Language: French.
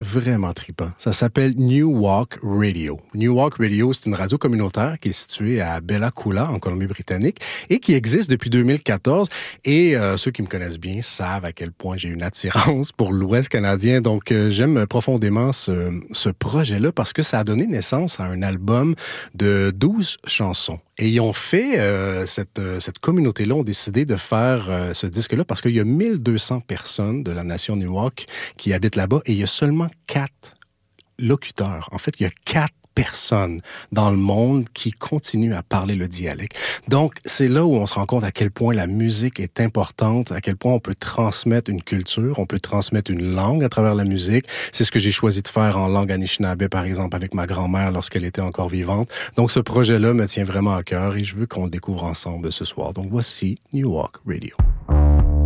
vraiment trippant. Ça s'appelle New Walk Radio. New Walk Radio, c'est une radio communautaire qui est située à Bella Coola, en Colombie-Britannique, et qui existe depuis 2014. Et ceux qui me connaissent bien savent à quel point j'ai une attirance pour l'Ouest canadien. Donc, j'aime profondément ce projet-là parce que ça a donné naissance à un album de 12 chansons. Et ils ont fait, cette communauté-là ont décidé de faire ce disque-là parce qu'il y a 1200 personnes de la nation Miwok qui habitent là-bas et il y a seulement 4 locuteurs. En fait, il y a 4 personnes dans le monde qui continuent à parler le dialecte. Donc, c'est là où on se rend compte à quel point la musique est importante, à quel point on peut transmettre une culture, on peut transmettre une langue à travers la musique. C'est ce que j'ai choisi de faire en langue Anishinaabe, par exemple, avec ma grand-mère lorsqu'elle était encore vivante. Donc, ce projet-là me tient vraiment à cœur et je veux qu'on le découvre ensemble ce soir. Donc, voici New Walk Radio.